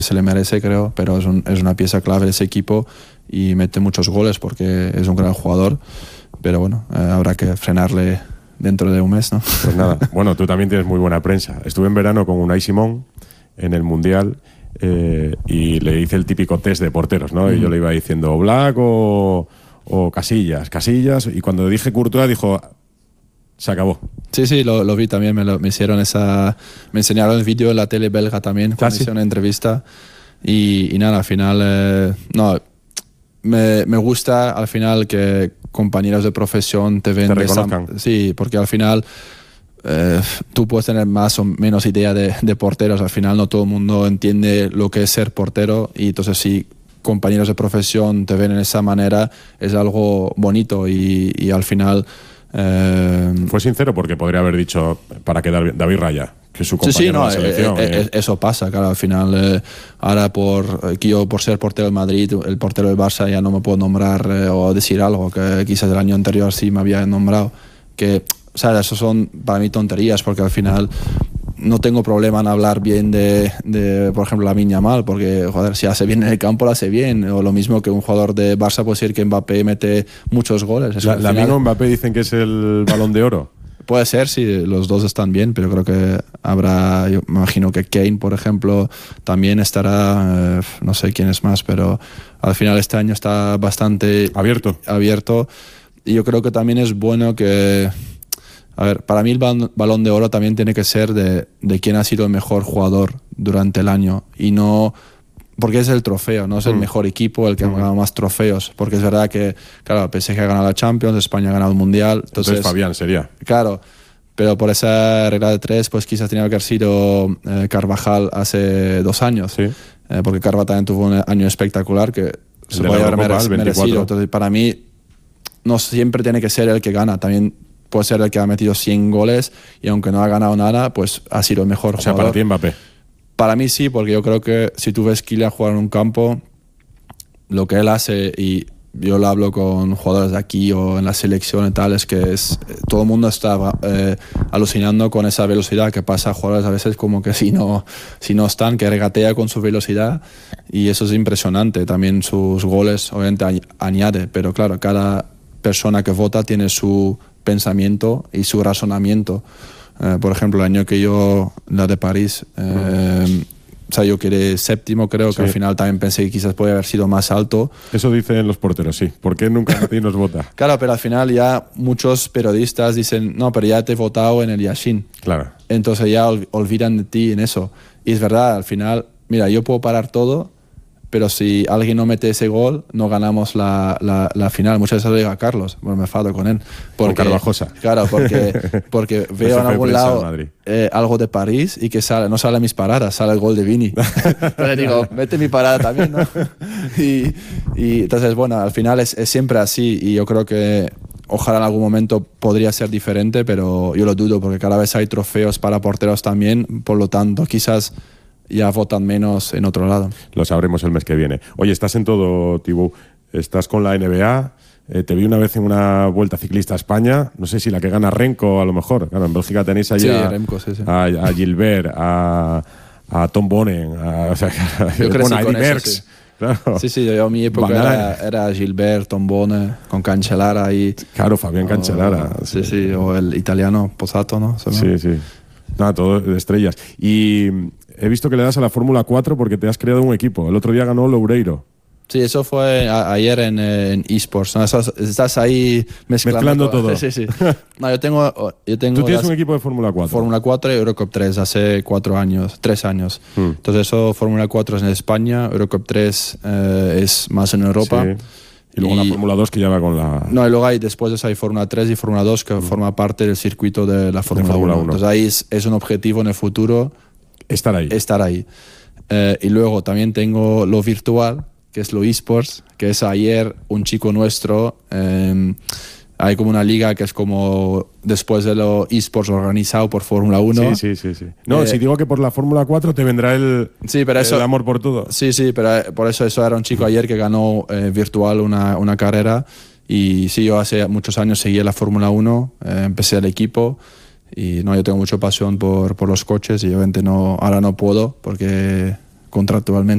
se le merece, creo, pero es una pieza clave de ese equipo y mete muchos goles porque es un gran jugador, pero bueno, habrá que frenarle dentro de un mes, ¿no? Pues nada, bueno, tú también tienes muy buena prensa. Estuve en verano con Unai Simón en el Mundial y le hice el típico test de porteros, ¿no? Y yo le iba diciendo Black o Casillas, y cuando dije Courtois dijo, se acabó. Sí, lo vi también, me hicieron me enseñaron el vídeo en la tele belga también, cuando hicieron una entrevista y nada, al final, me gusta al final que compañeros de profesión te ven. Te reconozcan. Sí, porque al final tú puedes tener más o menos idea de porteros, al final no todo el mundo entiende lo que es ser portero y entonces si compañeros de profesión te ven en esa manera es algo bonito y al final... Fue sincero porque podría haber dicho para que David Raya, que es su compañero de la selección. Eso pasa, claro, al final ahora yo por ser portero del Madrid, el portero del Barça ya no me puedo nombrar o decir algo que quizás el año anterior sí me había nombrado, que o sea, eso son para mí tonterías porque al final no tengo problema en hablar bien de por ejemplo, Lamine Yamal, porque joder, si hace bien en el campo, lo hace bien. O lo mismo que un jugador de Barça puede decir que Mbappé mete muchos goles. ¿Lamine o Mbappé dicen que es el Balón de Oro? Puede ser, sí, los dos están bien, pero creo que habrá, yo me imagino que Kane, por ejemplo, también estará, no sé quién es más, pero al final este año está bastante abierto. Y yo creo que también es bueno que... A ver, para mí el Balón de Oro también tiene que ser de quién ha sido el mejor jugador durante el año y no porque es el trofeo, no es el mejor equipo el que ha ganado más trofeos, porque es verdad que, claro, PSG ha ganado la Champions, España ha ganado el Mundial. Entonces Fabián sería. Claro, pero por esa regla de 3, pues quizás tenía que haber sido Carvajal hace 2 años, sí. Porque Carvajal también tuvo un año espectacular que se puede haber merecido. Entonces, para mí, no siempre tiene que ser el que gana, también puede ser el que ha metido 100 goles y aunque no ha ganado nada, pues ha sido el mejor jugador. O sea, para ti Mbappé. Para mí sí, porque yo creo que si tú ves Kylian jugar en un campo, lo que él hace, y yo lo hablo con jugadores de aquí o en la selección y tal, es que todo el mundo está alucinando con esa velocidad que pasa a jugadores a veces como que si no están, que regatea con su velocidad y eso es impresionante. También sus goles obviamente añade, pero claro, cada persona que vota tiene su pensamiento y su razonamiento. Por ejemplo, el año que la de París, o sea, yo quedé séptimo, creo, que al final también pensé que quizás podía haber sido más alto. Eso dicen los porteros, sí. ¿Por qué nunca nadie nos vota? Claro, pero al final ya muchos periodistas dicen, no, pero ya te he votado en el Yashin. Claro. Entonces ya olvidan de ti en eso. Y es verdad, al final, mira, yo puedo parar todo, pero si alguien no mete ese gol, no ganamos la final. Muchas veces lo digo a Carlos, bueno, me enfado con él. Con Carvajosa. Claro, porque veo en algún lado algo de París y que no sale mis paradas, sale el gol de Vini. Entonces digo, mete mi parada también, ¿no? y entonces, bueno, al final es siempre así y yo creo que ojalá en algún momento podría ser diferente, pero yo lo dudo porque cada vez hay trofeos para porteros también, por lo tanto, quizás ya votan menos en otro lado. Lo sabremos el mes que viene. Oye, estás en todo, Thibaut. Estás con la NBA. Te vi una vez en una Vuelta Ciclista a España. No sé si la que gana Remco, a lo mejor. Claro, en Bélgica tenéis allí a Gilbert, a Tom Bonen, a Eddie Merckx. Sí. Claro. Sí, yo en mi época era Gilbert, Tom Bonen, con Cancellara y... Claro, Fabián Cancellara. Sí, o el italiano Pozzato, ¿no? Sí. Nada, todo de estrellas. Y he visto que le das a la Fórmula 4 porque te has creado un equipo. El otro día ganó Loureiro. Sí, eso fue ayer en eSports, ¿no? Estás ahí mezclando todo. Sí. No, yo tengo ¿Tú tienes un equipo de Fórmula 4? Fórmula 4 y Eurocup 3 hace 3 años. Entonces eso, Fórmula 4 es en España, Eurocup 3 es más en Europa. Sí. Y luego la Fórmula 2 que ya va con la... No, y luego después de eso hay Fórmula 3 y Fórmula 2 que forma parte del circuito de la Fórmula 1. Entonces ahí es un objetivo en el futuro. Estar ahí. Y luego también tengo lo virtual, que es lo eSports, que es ayer un chico nuestro... hay como una liga que es como después de lo eSports organizado por Fórmula 1. Sí. No, si digo que por la Fórmula 4 te vendrá el amor por todo. Sí, pero por eso era un chico ayer que ganó virtual una carrera. Y sí, yo hace muchos años seguí la Fórmula 1, empecé el equipo y yo tengo mucha pasión por los coches y obviamente ahora no puedo porque contractualmente